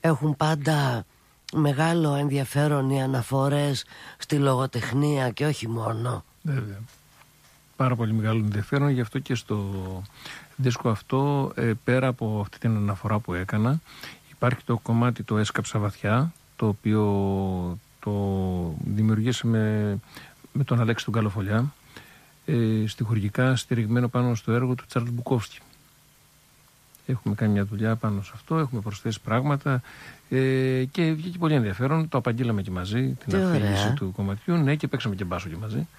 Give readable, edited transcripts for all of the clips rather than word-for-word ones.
έχουν πάντα μεγάλο ενδιαφέρον οι αναφορές στη λογοτεχνία και όχι μόνο. Βέβαια. Πάρα πολύ μεγάλο ενδιαφέρον, γι' αυτό και στο δίσκο αυτό, πέρα από αυτή την αναφορά που έκανα, υπάρχει το κομμάτι το «Έσκαψα βαθιά», το οποίο το δημιουργήσαμε με τον Αλέξη τον Καλοφολιά, στιχουργικά στηριγμένο πάνω στο έργο του Τσάρλ Μπουκόφσκι. Έχουμε κάνει μια δουλειά πάνω σε αυτό, έχουμε προσθέσει πράγματα και βγήκε πολύ ενδιαφέρον. Το απαγγείλαμε και μαζί, την αφήγηση του κομματιού, ναι, και παίξαμε και μπάσο και μαζί.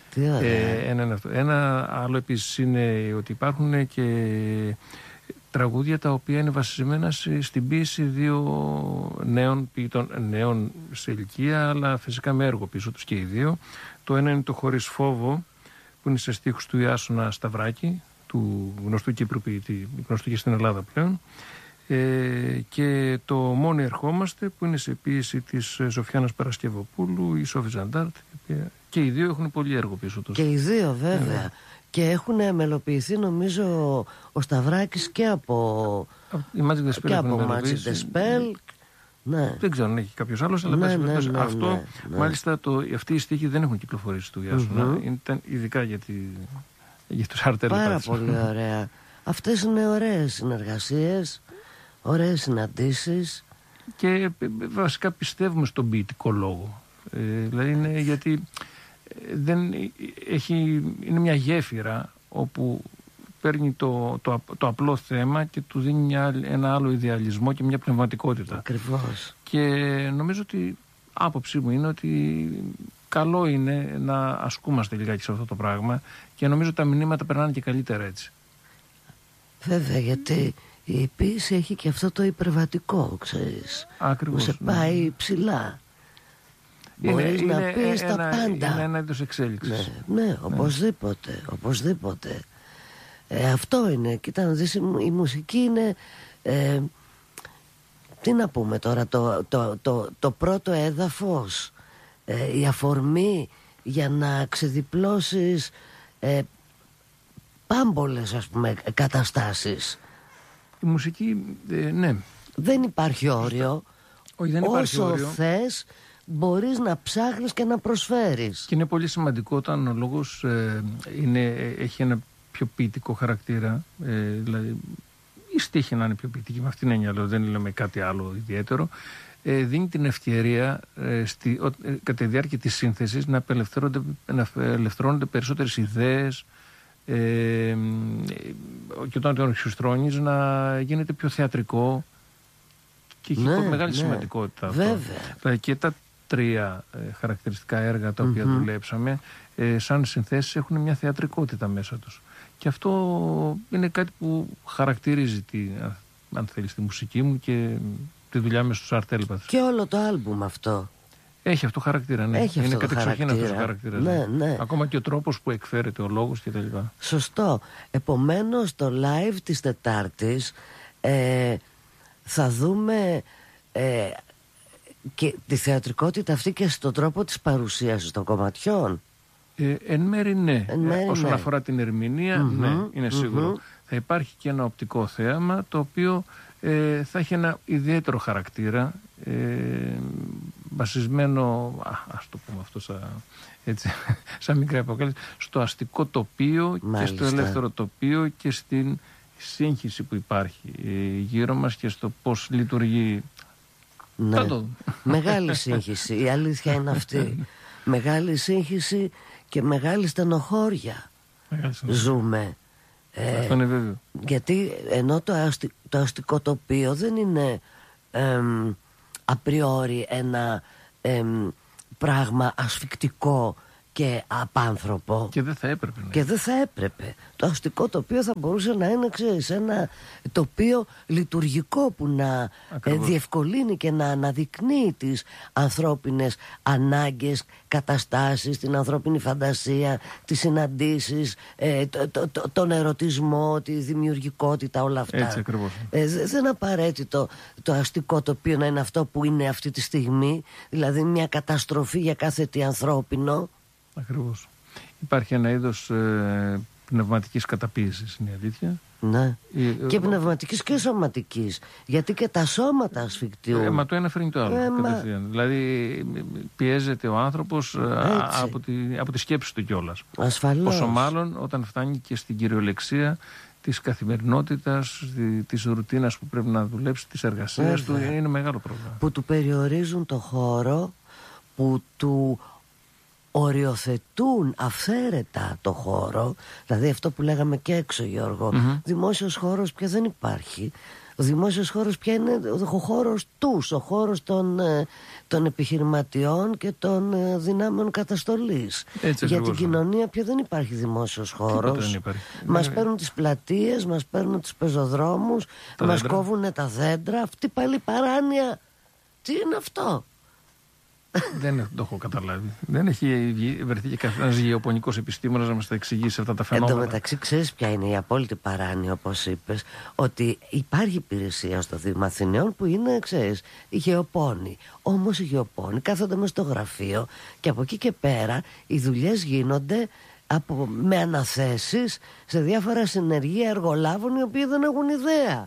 Ένα άλλο επίσης είναι ότι υπάρχουν και τραγούδια τα οποία είναι βασισμένα στην ποίηση δύο νέων ποιητών, νέων σε ηλικία, αλλά φυσικά με έργο πίσω τους και οι δύο. Το ένα είναι το «Χωρίς φόβο», που είναι σε στίχους του Ιάσονα Σταυράκη, του γνωστού Κύπρου ποιητή, γνωστού και στην Ελλάδα πλέον, και το «Μόνοι ερχόμαστε», που είναι σε ποίηση της Ζωφιάνας Παρασκευοπούλου, η Σόφη Ζαντάρτ, και οι δύο έχουν πολύ έργο πίσω τους. Και οι δύο βέβαια. Και έχουν μελοποιηθεί, νομίζω, ο Σταυράκης και από Magic the Spell. Ναι. Δεν ξέρω αν έχει κάποιος άλλος, αλλά αυτό, μάλιστα, αυτή η στίχη δεν έχουν κυκλοφορήσει του Ιάσονα. Ήταν ειδικά για τους Art Elephants. Πάρα πολύ ωραία. Αυτές είναι ωραίες συνεργασίες, ωραίες συναντήσεις. Και βασικά πιστεύουμε στον ποιητικό λόγο. Δηλαδή είναι γιατί είναι μια γέφυρα όπου παίρνει το απλό θέμα και του δίνει ένα άλλο ιδεαλισμό και μια πνευματικότητα. Ακριβώς. Και νομίζω ότι άποψή μου είναι ότι καλό είναι να ασκούμαστε λιγάκι σε αυτό το πράγμα και νομίζω τα μηνύματα περνάνε και καλύτερα έτσι. Βέβαια, γιατί η ποίηση έχει και αυτό το υπερβατικό, ξέρεις. Ακριβώς. Που σε πάει ψηλά. Μπορείς να πεις τα πάντα. Είναι ένα είδος εξέλιξης. Ναι, οπωσδήποτε. Αυτό είναι. Κοίτα να δεις, η μουσική είναι... τι να πούμε τώρα, το πρώτο έδαφος, η αφορμή για να ξεδιπλώσεις πάμπολες, ας πούμε, καταστάσεις. Η μουσική, ναι. Δεν υπάρχει όριο. Όχι, δεν υπάρχει όσο όριο. θες μπορείς να ψάχνεις και να προσφέρεις. Και είναι πολύ σημαντικό όταν ο λόγος έχει ένα πιο ποιητικό χαρακτήρα, δηλαδή η στίχη να είναι πιο ποιητική, με αυτήν την έννοια, δεν λέμε κάτι άλλο ιδιαίτερο, δίνει την ευκαιρία κατά τη διάρκεια της σύνθεσης να απελευθερώνονται περισσότερες ιδέες, και όταν τον εξουστρώνεις να γίνεται πιο θεατρικό και έχει μεγάλη σημαντικότητα αυτό. Βέβαια. Και τα τρία χαρακτηριστικά έργα τα οποία δουλέψαμε σαν συνθέσεις έχουν μια θεατρικότητα μέσα τους. Και αυτό είναι κάτι που χαρακτηρίζει αν θέλεις, τη μουσική μου και τη δουλειά με στους Art Elephants. Και όλο το άλμπουμ αυτό. Έχει αυτό χαρακτήρα, ναι. Είναι κατεξοχήν αυτός ο χαρακτήρας. Ναι. Ακόμα και ο τρόπος που εκφέρεται ο λόγος και τα λοιπά. Σωστό. Επομένως το live της Τετάρτης θα δούμε και τη θεατρικότητα αυτή και στον τρόπο της παρουσίασης των κομματιών. Εν μέρει ναι. Όσον αφορά την ερμηνεία, ναι, είναι σίγουρο. Θα υπάρχει και ένα οπτικό θέαμα το οποίο θα έχει ένα ιδιαίτερο χαρακτήρα, βασισμένο, ας το πούμε αυτό σαν μικρή αποκάλυψη, στο αστικό τοπίο. Μάλιστα. Και στο ελεύθερο τοπίο και στην σύγχυση που υπάρχει γύρω μας και στο πώς λειτουργεί. Ναι. Μεγάλη σύγχυση, η αλήθεια είναι αυτή. Μεγάλη σύγχυση και μεγάλη στενοχώρια ζούμε. Αυτό είναι βέβαιο. Γιατί ενώ το αστικό τοπίο δεν είναι απριόρι ένα πράγμα ασφικτικό και απάνθρωπο. Και δεν θα έπρεπε. Ναι. Και δεν θα έπρεπε. Το αστικό τοπίο θα μπορούσε να είναι, ξέρεις, ένα τοπίο λειτουργικό που να διευκολύνει και να αναδεικνύει τις ανθρώπινες ανάγκες, καταστάσεις, την ανθρώπινη φαντασία, τις συναντήσεις, τον ερωτισμό, τη δημιουργικότητα, όλα αυτά. Έτσι ακριβώς. Δεν είναι απαραίτητο το αστικό τοπίο να είναι αυτό που είναι αυτή τη στιγμή, δηλαδή μια καταστροφή για κάθε τι ανθρώπινο. Ακριβώς. Υπάρχει ένα είδος πνευματικής καταποίησης, είναι η αλήθεια. Ναι. Και πνευματικής και σωματικής. Γιατί και τα σώματα ασφικτιούν. Μα το ένα φέρνει το άλλο. Δηλαδή πιέζεται ο άνθρωπος από τη σκέψη του κιόλας. Ασφαλώς. Πόσο μάλλον όταν φτάνει και στην κυριολεξία της καθημερινότητας, της ρουτίνας που πρέπει να δουλέψει, της εργασίας του, είναι μεγάλο πρόβλημα. Που του περιορίζουν το χώρο, που του οριοθετούν αυθαίρετα το χώρο. Δηλαδή αυτό που λέγαμε και έξω, Γιώργο, δημόσιος χώρος πια δεν υπάρχει. Ο δημόσιος χώρος πια είναι ο χώρος τους, ο χώρος των επιχειρηματιών και των δυνάμεων καταστολής. Για την κοινωνία πια δεν υπάρχει δημόσιος χώρος. Μας παίρνουν τις πλατείες, μας παίρνουν τους πεζοδρόμους, μας κόβουν τα δέντρα. Αυτή πάλι παράνοια. Τι είναι αυτό? Δεν το έχω καταλάβει. Δεν έχει βρεθεί και κανένας γεωπονικός επιστήμονας να μας τα εξηγήσει αυτά τα φαινόμενα. Εν τω μεταξύ, ξέρεις ποια είναι η απόλυτη παράνοια, όπως είπες, ότι υπάρχει υπηρεσία στο Δήμο Αθηναίων που είναι, ξέρεις, οι γεωπόνοι. Όμως οι γεωπόνοι κάθονται μες στο γραφείο και από εκεί και πέρα οι δουλειές γίνονται με αναθέσεις σε διάφορα συνεργεία εργολάβων οι οποίοι δεν έχουν ιδέα.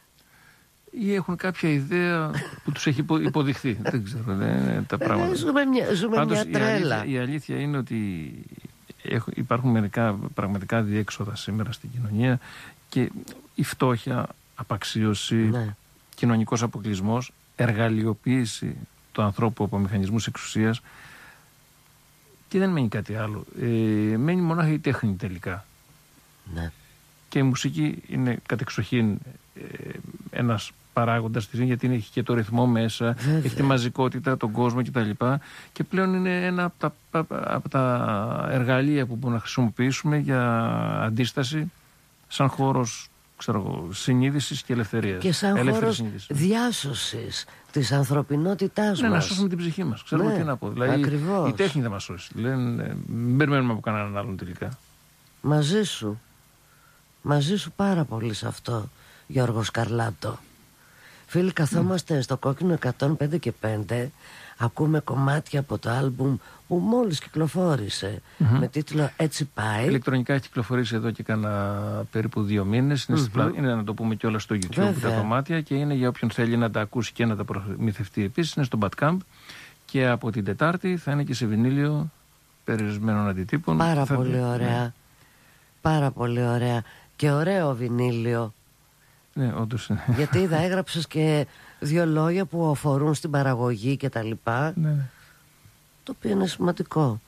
Ή έχουν κάποια ιδέα που τους έχει υποδειχθεί. Δεν ξέρω, δεν είναι τα πράγματα. Ζούμε μια τρέλα. Η αλήθεια είναι ότι υπάρχουν μερικά πραγματικά διέξοδα σήμερα στην κοινωνία και η φτώχεια, απαξίωση, κοινωνικός αποκλεισμός, εργαλειοποίηση του ανθρώπου από μηχανισμούς εξουσίας και δεν μένει κάτι άλλο. Μένει μονάχα η τέχνη τελικά. Ναι. Και η μουσική είναι κατεξοχήν ένας παράγοντας της, γιατί έχει και το ρυθμό μέσα, έχει τη μαζικότητα, τον κόσμο κτλ. Και πλέον είναι ένα από τα εργαλεία που μπορούμε να χρησιμοποιήσουμε για αντίσταση σαν χώρος συνείδησης και ελευθερίας. Και σαν χώρος διάσωσης της ανθρωπινότητάς μας. Να σώσουμε την ψυχή μας. Ξέρουμε τι να πω. Δηλαδή, ακριβώς. Η τέχνη θα μας σώσει. Μην περιμένουμε από κανέναν άλλον τελικά. Μαζί σου πάρα πολύ σε αυτό, Γιώργο Σκαρλάτο. Φίλοι, καθόμαστε στο Κόκκινο 105 και 5, ακούμε κομμάτια από το άλμπουμ που μόλις κυκλοφόρησε με τίτλο «Έτσι πάει». Ηλεκτρονικά έχει κυκλοφορήσει εδώ και κάνα περίπου 2 μήνες. Είναι, να το πούμε κιόλας, στο YouTube τα κομμάτια, και είναι για όποιον θέλει να τα ακούσει και να τα προμηθευτεί επίσης. Είναι στο Bandcamp και από την Τετάρτη θα είναι και σε βινίλιο περιορισμένων αντιτύπων. Πάρα πολύ ωραία. Πάρα πολύ ωραία. Και ωραίο βινίλιο. Ναι, όντως. Γιατί είδα, έγραψες και 2 λόγια που αφορούν στην παραγωγή και τα λοιπά. Ναι. Το οποίο είναι σημαντικό.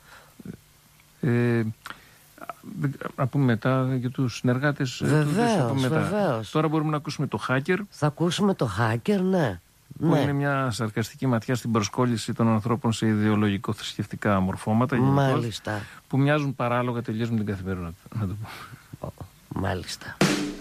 Να πούμε μετά για τους συνεργάτες. Βεβαίως. Τώρα μπορούμε να ακούσουμε το Hacker. Θα ακούσουμε το Hacker, ναι. Που είναι μια σαρκαστική ματιά στην προσκόλληση των ανθρώπων σε ιδεολογικό-θρησκευτικά μορφώματα. Μάλιστα. Που μοιάζουν παράλογα τελείως με την καθημερινότητα. Μάλιστα.